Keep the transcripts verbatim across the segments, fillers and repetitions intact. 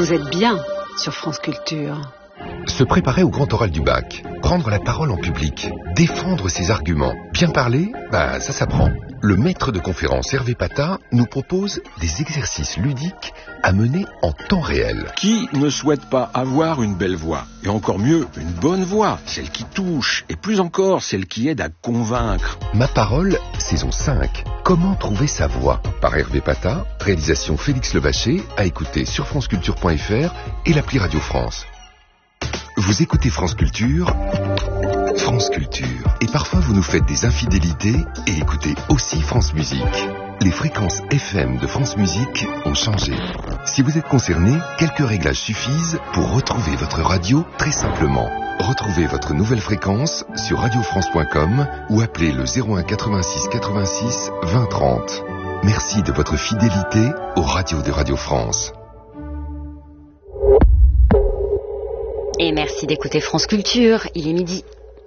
Vous êtes bien sur France Culture. Se préparer au grand oral du bac, prendre la parole en public, défendre ses arguments, bien parler, bah ça s'apprend. Le maître de conférence Hervé Pata nous propose des exercices ludiques à mener en temps réel. Qui ne souhaite pas avoir une belle voix? Et encore mieux, une bonne voix, celle qui touche, et plus encore, celle qui aide à convaincre. Ma parole, saison cinq. Comment trouver sa voix? Par Hervé Pata, réalisation Félix Levaché, à écouter sur franceculture point f r et l'appli Radio France. Vous écoutez France Culture, France Culture. Et parfois vous nous faites des infidélités et écoutez aussi France Musique. Les fréquences F M de France Musique ont changé. Si vous êtes concerné, quelques réglages suffisent pour retrouver votre radio très simplement. Retrouvez votre nouvelle fréquence sur radio france point com ou appelez le zéro un quatre-vingt-six quatre-vingt-six vingt trente. Merci de votre fidélité aux radios de Radio France. Et merci d'écouter France Culture, il est midi.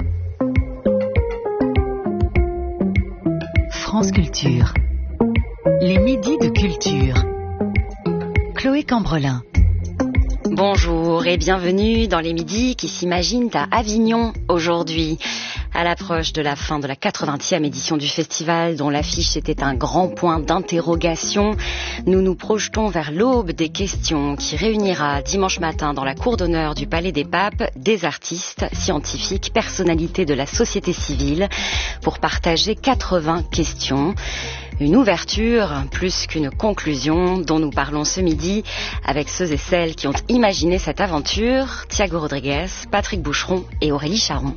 France Culture. Les midis de culture. Chloé Cambrelin. Bonjour et bienvenue dans les midis qui s'imaginent à Avignon aujourd'hui. À l'approche de la fin de la quatre-vingtième édition du festival, dont l'affiche était un grand point d'interrogation, nous nous projetons vers l'aube des questions qui réunira dimanche matin dans la cour d'honneur du Palais des Papes des artistes, scientifiques, personnalités de la société civile pour partager quatre-vingts questions. Une ouverture plus qu'une conclusion dont nous parlons ce midi avec ceux et celles qui ont imaginé cette aventure, Thiago Rodriguez, Patrick Boucheron et Aurélie Charon.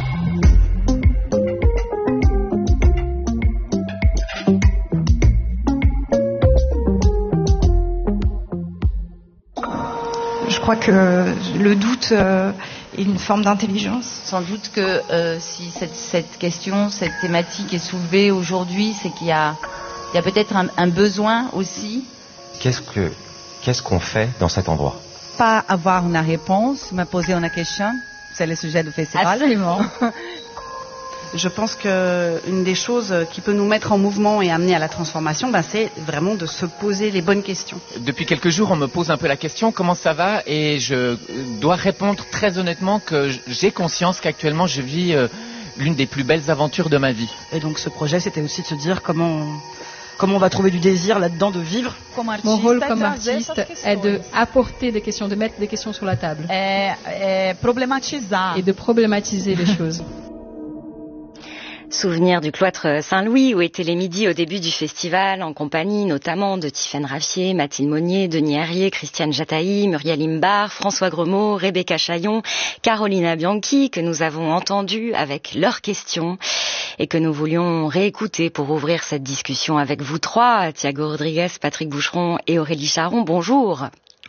Je crois que le doute euh, est une forme d'intelligence. Sans doute que euh, si cette, cette question, cette thématique est soulevée aujourd'hui, c'est qu'il y a, il y a peut-être un, un besoin aussi. Qu'est-ce que, qu'est-ce qu'on fait dans cet endroit? Pas avoir une réponse, me poser une question. C'est le sujet du festival. Absolument. Je pense qu'une des choses qui peut nous mettre en mouvement et amener à la transformation, ben, c'est vraiment de se poser les bonnes questions. Depuis quelques jours, on me pose un peu la question, comment ça va? Et je dois répondre très honnêtement que j'ai conscience qu'actuellement je vis euh, l'une des plus belles aventures de ma vie. Et donc ce projet, c'était aussi de se dire comment, comment on va trouver du désir là-dedans de vivre. Mon rôle comme artiste est d'apporter des questions, de mettre des questions sur la table. É, é problematizar. Et de problématiser les choses. Souvenir du cloître Saint-Louis où étaient les midis au début du festival en compagnie notamment de Tiffaine Raffier, Mathilde Monnier, Denis Herrier, Christiane Jataï, Muriel Imbar, François Gremaud, Rebecca Chaillon, Carolina Bianchi que nous avons entendu avec leurs questions et que nous voulions réécouter pour ouvrir cette discussion avec vous trois, Thiago Rodriguez, Patrick Boucheron et Aurélie Charon. Bonjour.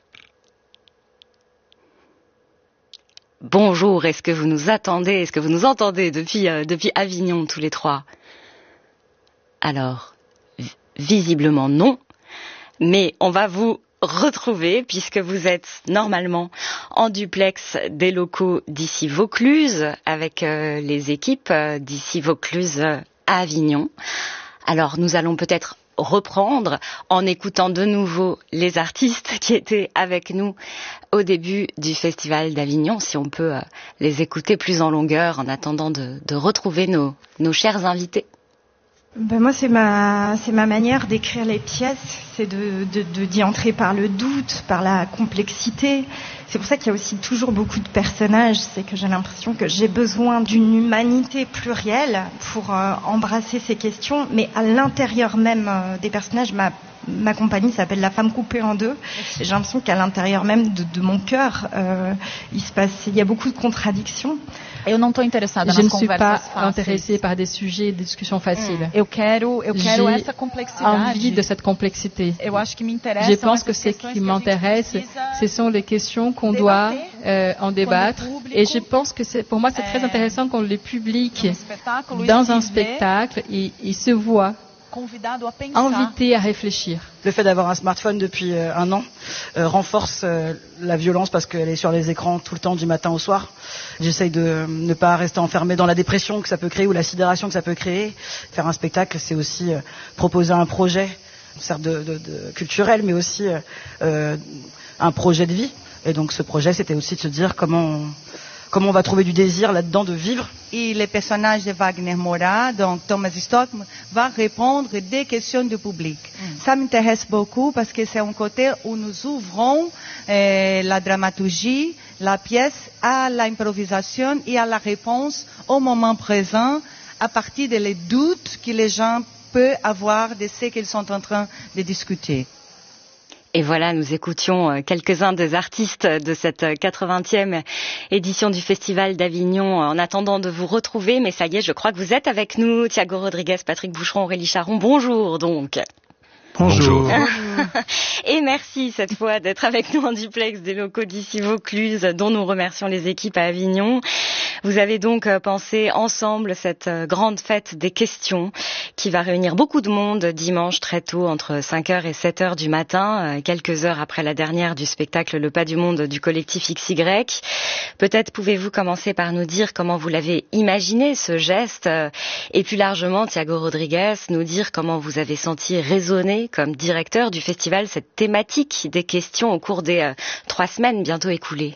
Bonjour, est-ce que vous nous attendez, est-ce que vous nous entendez depuis, euh, depuis Avignon tous les trois? Alors, v- visiblement non, mais on va vous retrouver puisque vous êtes normalement en duplex des locaux d'ici Vaucluse avec euh, les équipes euh, d'ici Vaucluse euh, à Avignon. Alors nous allons peut-être reprendre en écoutant de nouveau les artistes qui étaient avec nous au début du Festival d'Avignon, si on peut euh, les écouter plus en longueur en attendant de, de retrouver nos, nos chers invités. Ben moi, c'est ma, c'est ma manière d'écrire les pièces, c'est de, de, de, d'y entrer par le doute, par la complexité. C'est pour ça qu'il y a aussi toujours beaucoup de personnages, c'est que j'ai l'impression que j'ai besoin d'une humanité plurielle pour euh, embrasser ces questions, mais à l'intérieur même euh, des personnages, ma, ma compagnie s'appelle La Femme coupée en deux, et j'ai l'impression qu'à l'intérieur même de, de mon cœur, euh, il se passe, il y a beaucoup de contradictions. Eu não estou interessada Je nas ne suis pas conversas fáceis. intéressée par des sujets de discussion faciles. Eu quero, eu quero essa J'ai complexidade. envie de cette complexité. Eu acho que me interessa. Je pense que ce qui m'intéresse, ce sont les questions qu'on doit euh, en débattre. Et je pense que c'est, pour moi, c'est très intéressant quand le public, dans un spectacle, il, il se voit invité à réfléchir. Le fait d'avoir un smartphone depuis euh, un an euh, renforce euh, la violence parce qu'elle est sur les écrans tout le temps du matin au soir. J'essaye de ne pas rester enfermée dans la dépression que ça peut créer ou la sidération que ça peut créer. Faire un spectacle, c'est aussi euh, proposer un projet certes de, de, de culturel, mais aussi euh, un projet de vie. Et donc ce projet, c'était aussi de se dire comment on, comment on va trouver du désir là-dedans de vivre. Et le personnage de Wagner Moura, donc Thomas Stock, va répondre des questions du public. Mm. Ça m'intéresse beaucoup parce que c'est un côté où nous ouvrons euh, la dramaturgie, la pièce à l'improvisation et à la réponse au moment présent à partir des doutes que les gens peuvent avoir de ce qu'ils sont en train de discuter. Et voilà, nous écoutions quelques-uns des artistes de cette quatre-vingtième édition du Festival d'Avignon en attendant de vous retrouver. Mais ça y est, je crois que vous êtes avec nous. Thiago Rodriguez, Patrick Boucheron, Aurélie Charon, bonjour donc. Bonjour. Et merci cette fois d'être avec nous en duplex des locaux d'ici Vaucluse, dont nous remercions les équipes à Avignon. Vous avez donc pensé ensemble cette grande fête des questions qui va réunir beaucoup de monde dimanche très tôt entre cinq heures et sept heures du matin, quelques heures après la dernière du spectacle Le Pas du Monde du collectif X Y. Peut-être pouvez-vous commencer par nous dire comment vous l'avez imaginé ce geste et plus largement, Thiago Rodriguez, nous dire comment vous avez senti résonner comme directeur du festival cette thématique des questions au cours des euh, trois semaines bientôt écoulées.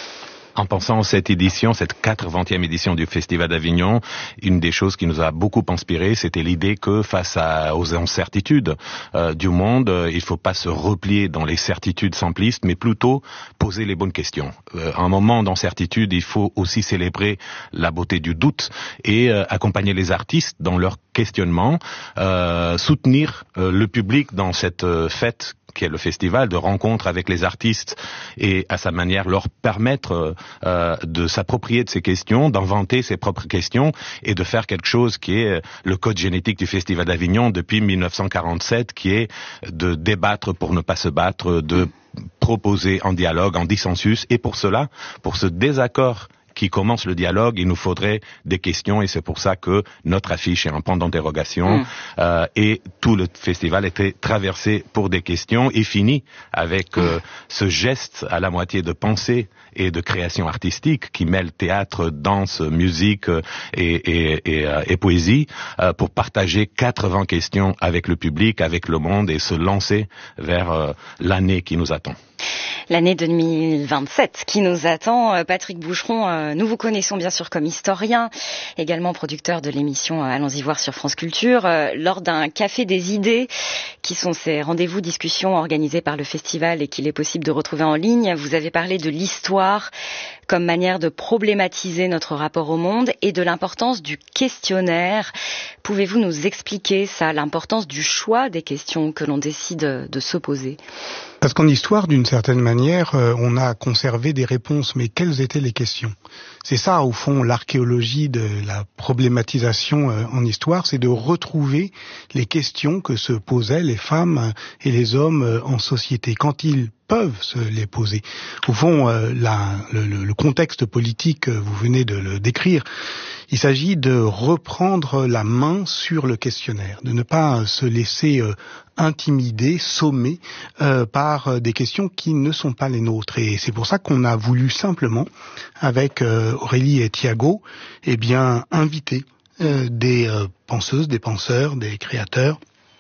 En pensant à cette édition, cette quatre-vingtième édition du Festival d'Avignon, une des choses qui nous a beaucoup inspiré, c'était l'idée que face à, aux incertitudes euh, du monde, euh, il ne faut pas se replier dans les certitudes simplistes, mais plutôt poser les bonnes questions. Euh, à un moment d'incertitude, il faut aussi célébrer la beauté du doute et euh, accompagner les artistes dans leur questionnement, euh, soutenir euh, le public dans cette euh, fête qui est le festival de rencontres avec les artistes et à sa manière leur permettre euh, de s'approprier de ces questions, d'inventer ses propres questions et de faire quelque chose qui est le code génétique du Festival d'Avignon depuis mille neuf cent quarante-sept, qui est de débattre pour ne pas se battre, de proposer en dialogue, en dissensus, et pour cela, pour ce désaccord qui commence le dialogue, il nous faudrait des questions et c'est pour ça que notre affiche est un point d'interrogation mmh. euh, et tout le festival était traversé pour des questions et fini avec euh, ce geste à la moitié de pensée et de création artistique qui mêle théâtre, danse, musique et, et, et, euh, et poésie euh, pour partager quatre-vingts questions avec le public, avec le monde et se lancer vers euh, l'année qui nous attend. L'année deux mille vingt-sept qui nous attend. Patrick Boucheron, nous vous connaissons bien sûr comme historien, également producteur de l'émission Allons-y voir sur France Culture. Lors d'un café des idées, qui sont ces rendez-vous discussions organisés par le festival et qu'il est possible de retrouver en ligne, vous avez parlé de l'histoire comme manière de problématiser notre rapport au monde et de l'importance du questionnaire. Pouvez-vous nous expliquer ça, l'importance du choix des questions que l'on décide de se poser ? Parce qu'en histoire, d'une certaine manière, euh, on a conservé des réponses, mais quelles étaient les questions ? C'est ça, au fond, l'archéologie de la problématisation euh, en histoire, c'est de retrouver les questions que se posaient les femmes et les hommes euh, en société, quand ils peuvent se les poser. Au fond, euh, la, le, le contexte politique, vous venez de le décrire, il s'agit de reprendre la main sur le questionnaire, de ne pas se laisser euh, intimider, sommer euh, par des questions qui ne sont pas les nôtres. Et c'est pour ça qu'on a voulu simplement, avec euh, Aurélie et Thiago, eh bien, inviter euh, des euh, penseuses, des penseurs, des créateurs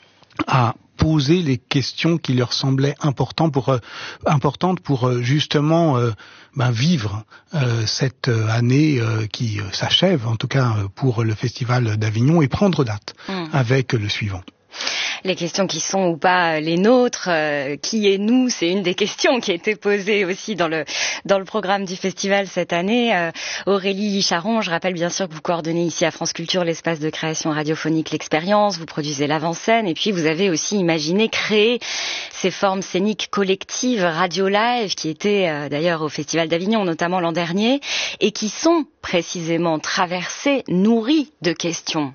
à poser les questions qui leur semblaient importantes pour, euh, importantes pour euh, justement euh, ben, vivre euh, cette année euh, qui euh, s'achève, en tout cas euh, pour le Festival d'Avignon, et prendre date mmh. avec le suivant. Les questions qui sont ou pas les nôtres, euh, qui est nous, c'est une des questions qui a été posée aussi dans le dans le programme du festival cette année. Euh, Aurélie Charon, je rappelle bien sûr que vous coordonnez ici à France Culture l'espace de création radiophonique L'Expérience, vous produisez l'avant-scène et puis vous avez aussi imaginé créer ces formes scéniques collectives radio live qui étaient euh, d'ailleurs au Festival d'Avignon notamment l'an dernier et qui sont précisément traversées, nourries de questions.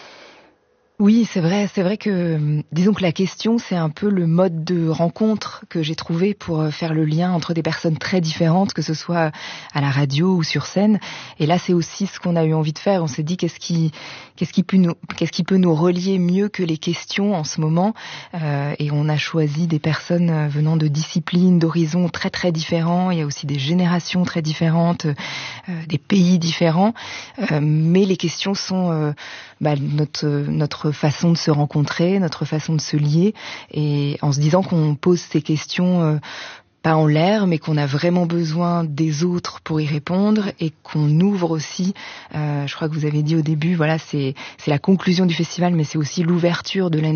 Oui, c'est vrai, c'est vrai que, disons que la question, c'est un peu le mode de rencontre que j'ai trouvé pour faire le lien entre des personnes très différentes, que ce soit à la radio ou sur scène. Et là, c'est aussi ce qu'on a eu envie de faire. On s'est dit, qu'est-ce qui, qu'est-ce qui peut nous, qu'est-ce qui peut nous relier mieux que les questions en ce moment? Euh, et on a choisi des personnes venant de disciplines, d'horizons très très différents. Il y a aussi des générations très différentes, euh, des pays différents. Euh, mais les questions sont, euh, bah, notre, notre notre façon de se rencontrer, notre façon de se lier, et en se disant qu'on pose ces questions euh, pas en l'air, mais qu'on a vraiment besoin des autres pour y répondre, et qu'on ouvre aussi, euh, je crois que vous avez dit au début, voilà, c'est, c'est la conclusion du festival, mais c'est aussi l'ouverture de l'année